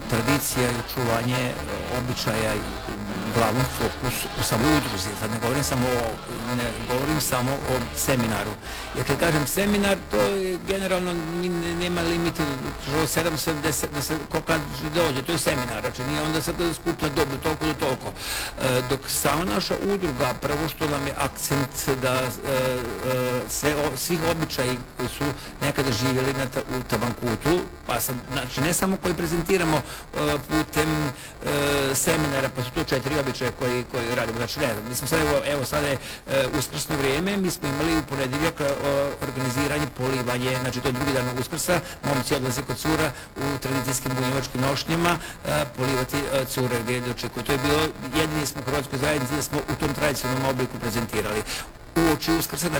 tradicija i očuvanje običaja i glavnom fokusu u samoj udruzi. Sad ne govorim samo o seminaru. Jer kad kažem seminar, to je generalno nema limita, 7-10, ko kad dođe, to je seminar, znači nije onda sad skuplja dobu toliko do toliko. Dok sama naša udruga, prvo što nam je akcent da svih običaji koji su nekada živjeli u Tavankutu, pa sad, znači ne samo koji prezentiramo putem seminara, pa su to 4 običaje koji radimo. Znači ne, mi smo sad, evo sada je uskrsno vrijeme, mi smo imali u ponedjeljak organiziranje, polivanje, znači to je drugi dan Uskrsa, momci odlaze kod cura u tradicijskim bunjevačkim nošnjama polivati cure gdje dočekuju. To je bilo, jedini smo u Hrvatskoj zajednici da smo u tom tradicionalnom obliku prezentirali. Uoči Uskrsa,